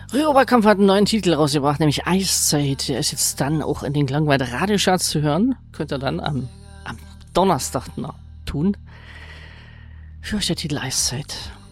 Rüberoberkampf hat einen neuen Titel rausgebracht, nämlich Eiszeit. Der ist jetzt dann auch in den Klangwald Radiocharts zu hören. Könnt ihr dann am Donnerstag noch tun. Für euch der Titel Eiszeit.